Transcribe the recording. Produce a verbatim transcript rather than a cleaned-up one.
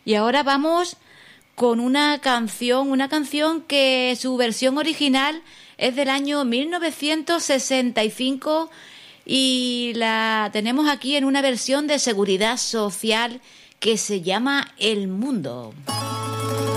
Y ahora vamos con una canción, una canción que su versión original es del año mil novecientos sesenta y cinco y la tenemos aquí en una versión de Seguridad Social que se llama El Mundo.